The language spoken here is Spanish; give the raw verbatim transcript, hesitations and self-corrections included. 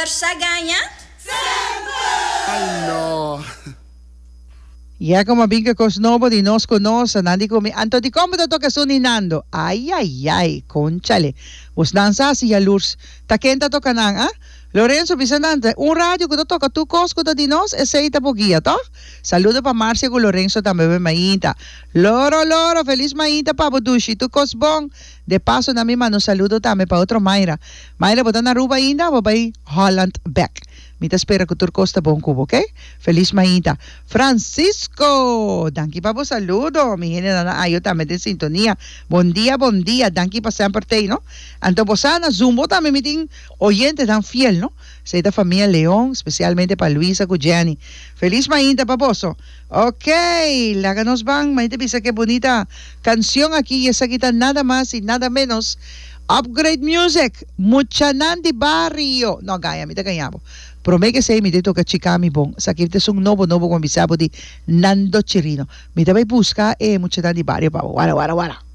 Fuerza Ganya. Ano. Ya como binga Cosnobo di nos conoce, nandi kumi anto di como to ka suninando. Ay ay ay, conchale. Us dansa si Lurs. Takenta to kanang ah? Lorenzo Bisanante, un radio que toca tu cosco de dinos, ese ita poquilla, ¿to? Saludo para Marcia con Lorenzo también, maíta. Loro, loro, feliz maíta para Bodushi, tu cosbón. De paso, na mi mano, saludo también para otro Mayra. Mayra, botan na ruba ainda, babay Holland Beck. Mita espera que tu costa bon cubo, ¿ok? Feliz maíta. Francisco, danki pa po saludo. Mi gente na ayo también de sintonía. Bon día, bon día. Danki pa siempre te, ¿no? Anto posana, zumbo también mitin oyentes tan fiel, ¿no? Se da familia León, especialmente para Luisa Cuyani. Feliz maíta, paposo. Ok, la nos van. Maíta pisa qué bonita canción aquí y esa quita nada más y nada menos. Upgrade Music, Muchanandi Barrio. No, gaya, mita kanyabo. Promé que sei mi detto che chicami bon. Sakirte sung novo novo con bisabo di Nando Cirino. Mi deve busca e Muchanandi Barrio, pavo. Guarda, guarda, guarda.